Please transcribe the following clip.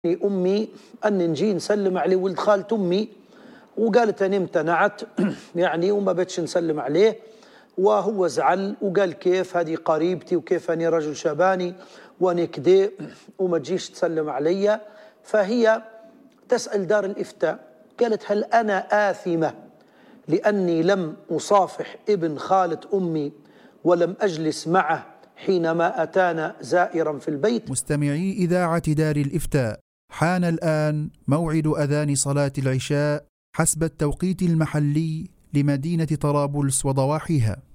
أمي أن نجي نسلم عليه ولد خالة أمي، وقالت أنا امتنعت يعني وما بتش نسلم عليه، وهو زعل وقال كيف هذه قريبتي وكيف أني رجل شباني وأنا كده وما تجيش تسلم علي. فهي تسأل دار الإفتاء، قالت هل أنا آثمة لأني لم أصافح ابن خالة أمي ولم أجلس معه حينما أتانا زائرا في البيت؟ مستمعي إذاعة دار الإفتاء، حان الآن موعد أذان صلاة العشاء حسب التوقيت المحلي لمدينة طرابلس وضواحيها.